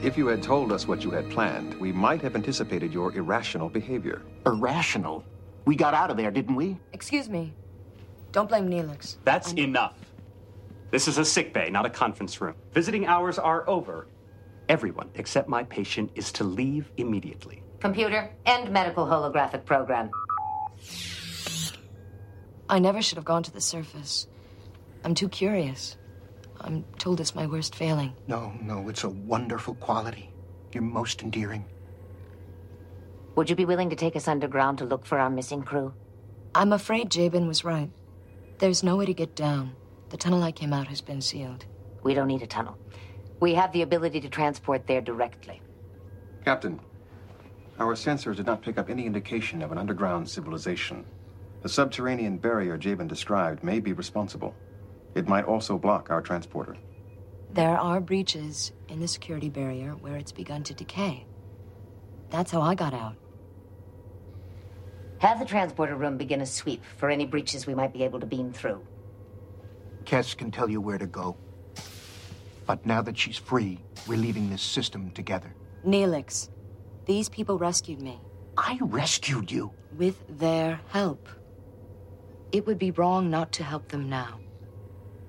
If you had told us what you had planned, we might have anticipated your irrational behavior. Irrational? We got out of there, didn't we? Excuse me. Don't blame Neelix. That's enough. This is a sick bay, not a conference room. Visiting hours are over. Everyone except my patient is to leave immediately. Computer, end medical holographic program. I never should have gone to the surface. I'm too curious. I'm told it's my worst failing. No, it's a wonderful quality. You're most endearing. Would you be willing to take us underground to look for our missing crew? I'm afraid Jabin was right. There's no way to get down. The tunnel I came out has been sealed. We don't need a tunnel. We have the ability to transport there directly. Captain, our sensors did not pick up any indication of an underground civilization. The subterranean barrier Jabin described may be responsible. It might also block our transporter. There are breaches in the security barrier where it's begun to decay. That's how I got out. Have the transporter room begin a sweep for any breaches we might be able to beam through. Kes can tell you where to go. But now that she's free, we're leaving this system together. Neelix, these people rescued me. I rescued you? With their help. It would be wrong not to help them now.